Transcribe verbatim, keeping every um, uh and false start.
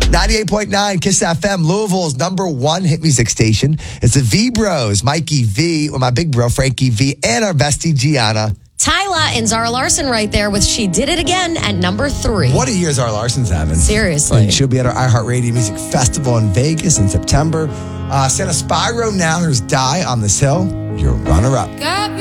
ninety-eight point nine Kiss F M, Louisville's number one hit music station. It's the V Bros, Mikey V, with my big bro, Frankie V, and our bestie, Gianna. Tyla and Zara Larson right there with She Did It Again at number three. What a year Zara Larson's having. Seriously. And she'll be at our iHeartRadio Music Festival in Vegas in September. Uh, Santa Spyro, Now There's Die on This Hill, your runner-up.